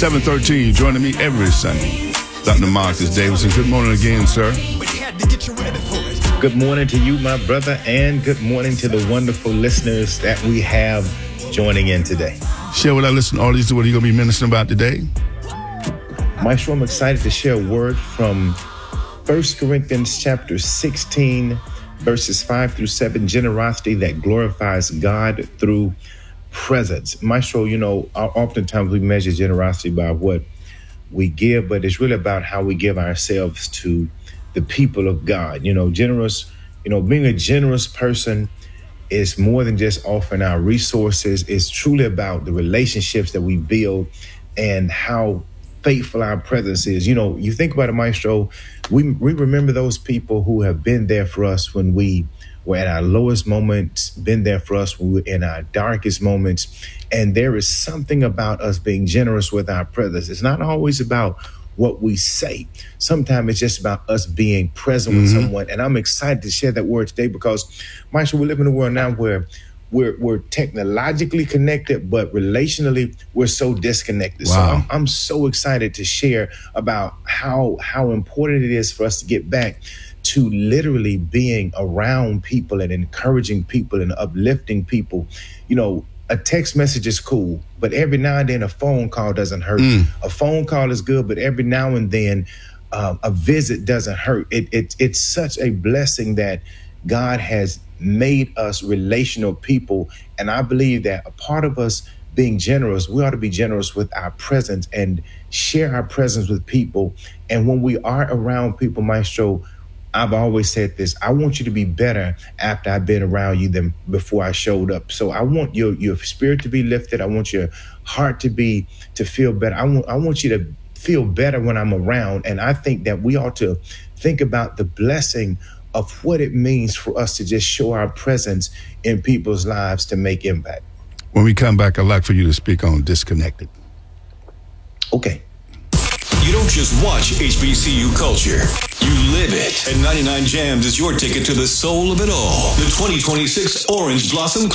713, joining me every Sunday, Dr. Marcus Davidson. Good morning again, sir. Good morning to you, my brother, and good morning to the wonderful listeners that we have joining in today. Share with our listeners, all these, what are you going to be ministering about today? Maestro, I'm excited to share a word from 1 Corinthians chapter 16, verses 5 through 7, generosity that glorifies God through presence. Maestro, you know, oftentimes we measure generosity by what we give, but it's really about how we give ourselves to the people of God. You know, being a generous person is more than just offering our resources. It's truly about the relationships that we build and how faithful our presence is. You know, you think about it, Maestro, we remember those people who have been there for us when we were at our lowest moments, been there for us when we were in our darkest moments. And there is something about us being generous with our presence. It's not always about what we say. Sometimes it's just about us being present with someone. And I'm excited to share that word today because, Maestro, we live in a world now where we're technologically connected, but relationally, we're so disconnected. Wow. So I'm so excited to share about how important it is for us to get back to literally being around people and encouraging people and uplifting people. You know, a text message is cool, but every now and then a phone call doesn't hurt. A phone call is good, but every now and then a visit doesn't hurt. It's such a blessing that God has made us relational people. And I believe that a part of us being generous, we ought to be generous with our presence and share our presence with people. And when we are around people, Maestro, I've always said this, I want you to be better after I've been around you than before I showed up. So I want your spirit to be lifted. I want your heart to feel better. I want you to feel better when I'm around. And I think that we ought to think about the blessing of what it means for us to just show our presence in people's lives to make impact. When we come back, I'd like for you to speak on disconnected. Okay. You don't just watch HBCU culture. You live it. And 99 Jams is your ticket to the soul of it all. The 2026 Orange Blossom